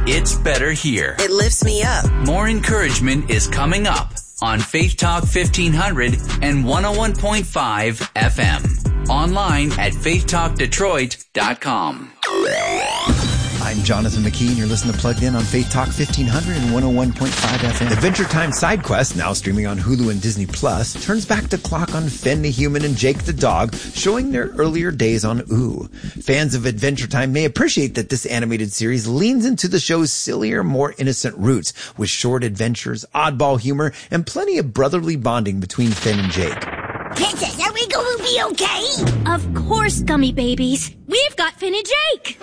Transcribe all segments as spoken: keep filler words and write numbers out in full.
It's better here. It lifts me up. More encouragement is coming up on Faith Talk fifteen hundred and one oh one point five F M. Online at faith talk detroit dot com. I'm Jonathan McKee, and you're listening to Plugged In on Faith Talk fifteen hundred and one oh one point five F M. Adventure Time Side Quest, now streaming on Hulu and Disney Plus, turns back the clock on Finn the Human and Jake the Dog, showing their earlier days on Ooh. Fans of Adventure Time may appreciate that this animated series leans into the show's sillier, more innocent roots, with short adventures, oddball humor, and plenty of brotherly bonding between Finn and Jake. Princess, are we going to be okay? Of course, gummy babies. We've got Finn and Jake.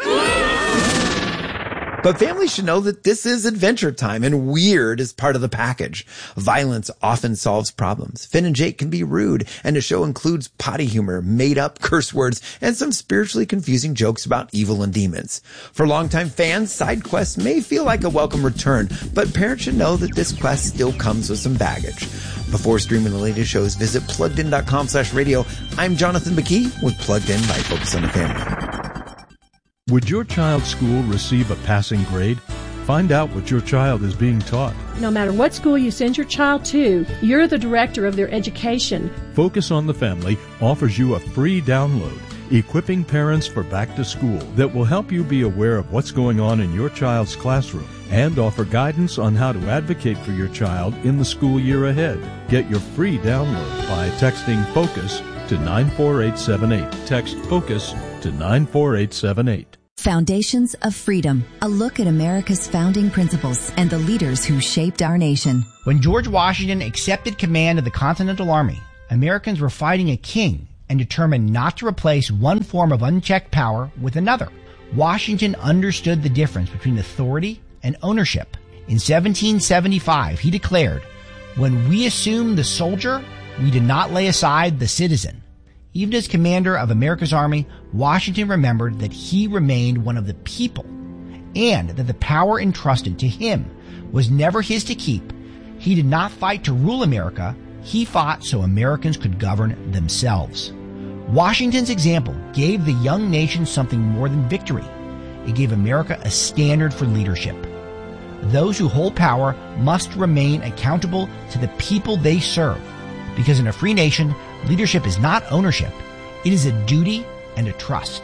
But families should know that this is Adventure Time, and weird is part of the package. Violence often solves problems. Finn and Jake can be rude, and the show includes potty humor, made-up curse words, and some spiritually confusing jokes about evil and demons. For longtime fans, side quests may feel like a welcome return, but parents should know that this quest still comes with some baggage. Before streaming the latest shows, visit pluggedin.com slash radio. I'm Jonathan McKee with Plugged In by Focus on the Family. Would your child's school receive a passing grade? Find out what your child is being taught. No matter what school you send your child to, you're the director of their education. Focus on the Family offers you a free download, equipping parents for back to school, that will help you be aware of what's going on in your child's classroom and offer guidance on how to advocate for your child in the school year ahead. Get your free download by texting FOCUS to nine four eight seven eight. Text FOCUS to nine four eight seven eight. Foundations of Freedom, a look at America's founding principles and the leaders who shaped our nation. When George Washington accepted command of the Continental Army, Americans were fighting a king and determined not to replace one form of unchecked power with another. Washington understood the difference between authority and ownership. In seventeen seventy-five, he declared, "When we assumed the soldier, we did not lay aside the citizen." Even as commander of America's army, Washington remembered that he remained one of the people and that the power entrusted to him was never his to keep. He did not fight to rule America. He fought so Americans could govern themselves. Washington's example gave the young nation something more than victory. It gave America a standard for leadership. Those who hold power must remain accountable to the people they serve, because in a free nation, leadership is not ownership. It is a duty and a trust.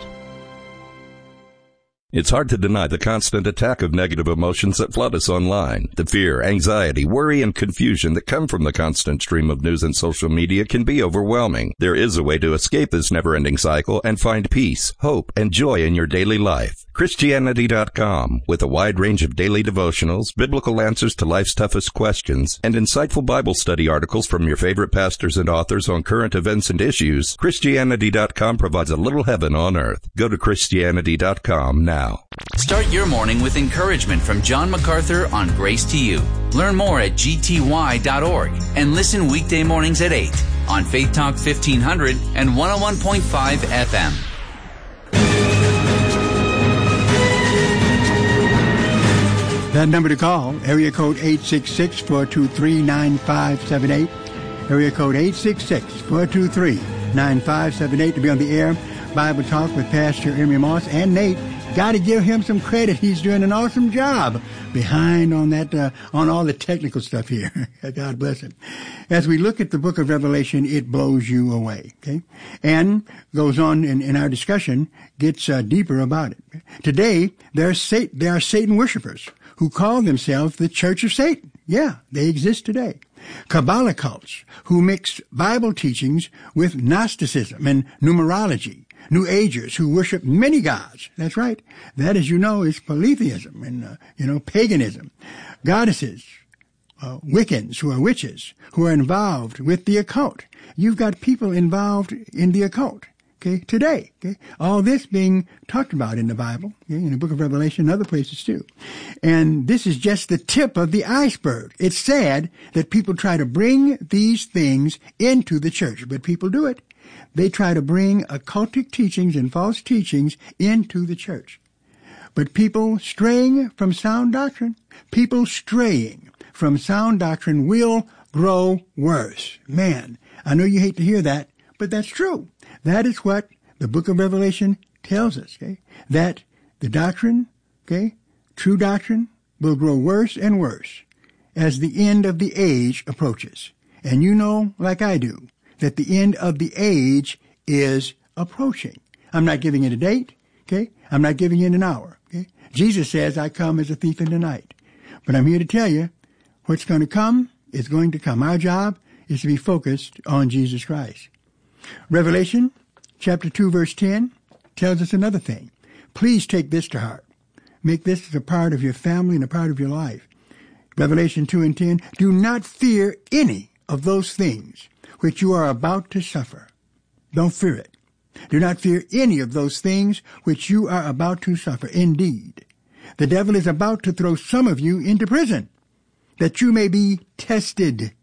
It's hard to deny the constant attack of negative emotions that flood us online. The fear, anxiety, worry, and confusion that come from the constant stream of news and social media can be overwhelming. There is a way to escape this never-ending cycle and find peace, hope, and joy in your daily life. Christianity dot com, with a wide range of daily devotionals, biblical answers to life's toughest questions, and insightful Bible study articles from your favorite pastors and authors on current events and issues, Christianity dot com provides a little heaven on earth. Go to Christianity dot com now. Start your morning with encouragement from John MacArthur on Grace to You. Learn more at G T Y dot org and listen weekday mornings at eight on Faith Talk fifteen hundred and one oh one point five F M. That number to call, area code eight six six, four two three, nine five seven eight. Area code eight six six, four two three, nine five seven eight to be on the air. Bible Talk with Pastor Emery Moss and Nate. Got to give him some credit. He's doing an awesome job behind on that, uh, on all the technical stuff here. God bless him. As we look at the book of Revelation, it blows you away, okay? And goes on in, in our discussion, gets uh, deeper about it. Today, there are, Satan, there are Satan worshipers who call themselves the Church of Satan. Yeah, they exist today. Kabbalah cults who mix Bible teachings with Gnosticism and numerology. New Agers who worship many gods. That's right. That, as you know, is polytheism and, uh, you know, paganism. Goddesses, uh, Wiccans who are witches, who are involved with the occult. You've got people involved in the occult, okay, today. Okay? All this being talked about in the Bible, okay, in the book of Revelation and other places too. And this is just the tip of the iceberg. It's sad that people try to bring these things into the church, but people do it. They try to bring occultic teachings and false teachings into the church. But people straying from sound doctrine, people straying from sound doctrine will grow worse. Man, I know you hate to hear that, but that's true. That is what the book of Revelation tells us, okay? That the doctrine, okay, true doctrine, will grow worse and worse as the end of the age approaches. And you know, like I do, that the end of the age is approaching. I'm not giving it a date, okay? I'm not giving it an hour, okay? Jesus says, I come as a thief in the night. But I'm here to tell you, what's going to come is going to come. Our job is to be focused on Jesus Christ. Revelation chapter two, verse ten tells us another thing. Please take this to heart. Make this as a part of your family and a part of your life. Revelation two and ten, do not fear any of those things which you are about to suffer. Don't fear it. Do not fear any of those things which you are about to suffer. Indeed, the devil is about to throw some of you into prison, that you may be tested,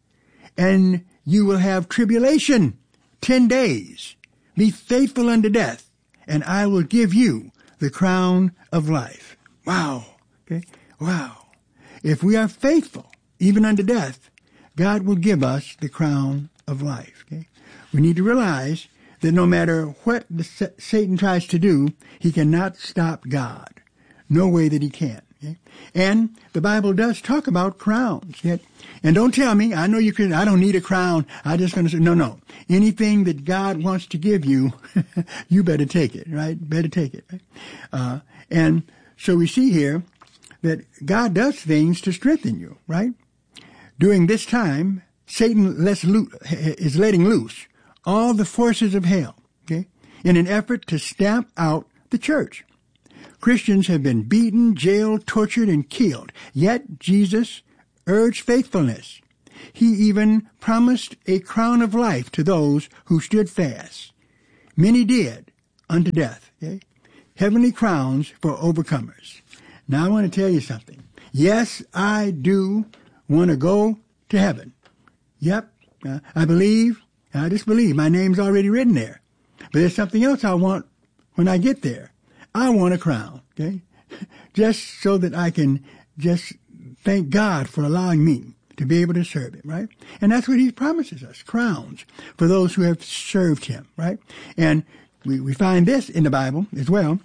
and you will have tribulation ten days. Be faithful unto death, and I will give you the crown of life. Wow. Okay. Wow. If we are faithful, even unto death, God will give us the crown of life. Okay. We need to realize that no matter what the Satan tries to do, he cannot stop God. No way that he can. Okay? And the Bible does talk about crowns. Yet, and don't tell me, I know you can, I don't need a crown. I'm just going to say, no, no. Anything that God wants to give you, you better take it, right? Better take it. Right? Uh, and so we see here that God does things to strengthen you, right? During this time, Satan lets loo- is letting loose all the forces of hell, okay, in an effort to stamp out the church. Christians have been beaten, jailed, tortured, and killed. Yet Jesus urged faithfulness. He even promised a crown of life to those who stood fast. Many did unto death. Okay? Heavenly crowns for overcomers. Now I want to tell you something. Yes, I do want to go to heaven. Yep, uh, I believe, I just believe my name's already written there. But there's something else I want when I get there. I want a crown, okay? Just so that I can just thank God for allowing me to be able to serve him, right? And that's what he promises us, crowns for those who have served him, right? And we, we find this in the Bible as well.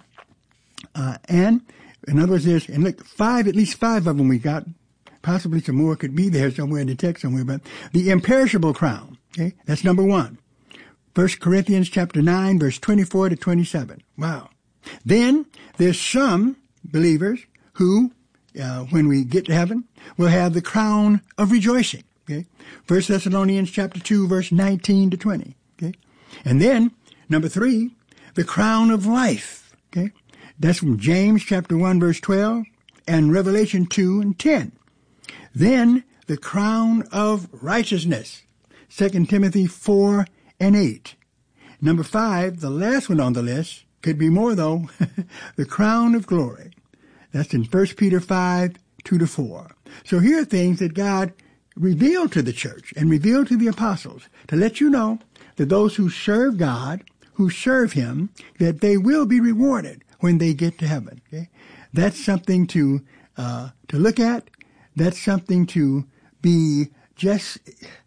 Uh, and in other words, there's, and look, five, at least five of them we got. Possibly some more could be there somewhere in the text somewhere, but the imperishable crown, okay? That's number one. First Corinthians chapter nine, verse twenty-four to twenty-seven. Wow. Then there's some believers who, uh, when we get to heaven, will have the crown of rejoicing. Okay, First Thessalonians chapter two, verse nineteen to twenty. Okay, and then number three, the crown of life. Okay, that's from James chapter one, verse twelve, and Revelation two and ten. Then the crown of righteousness, Second Timothy four and eight. Number five, the last one on the list. Could be more, though. The crown of glory. That's in First Peter five, two to four. So here are things that God revealed to the church and revealed to the apostles to let you know that those who serve God, who serve him, that they will be rewarded when they get to heaven. Okay? That's something to uh, to look at. That's something to be just,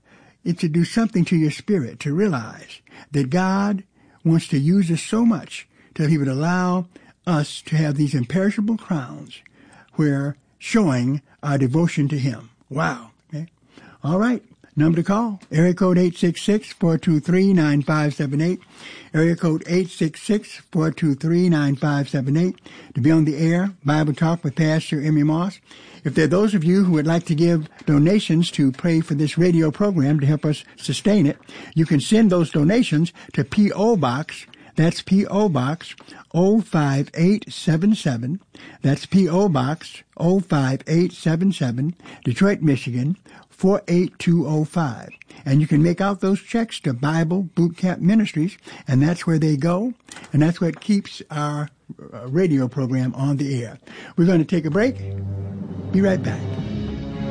it to do something to your spirit, to realize that God wants to use us so much that he would allow us to have these imperishable crowns where showing our devotion to him. Wow. Okay. All right. Number to call, area code eight six six, four two three, nine five seven eight, area code eight six six, four two three, nine five seven eight, to be on the air, Bible Talk with Pastor Emmy Moss. If there are those of you who would like to give donations to pray for this radio program to help us sustain it, you can send those donations to P O. Box. That's P O. Box oh five eight seven seven. That's P O. Box oh five eight seven seven, Detroit, Michigan, four eight two oh five. And you can make out those checks to Bible Boot Camp Ministries, and that's where they go, and that's what keeps our radio program on the air. We're going to take a break. Be right back.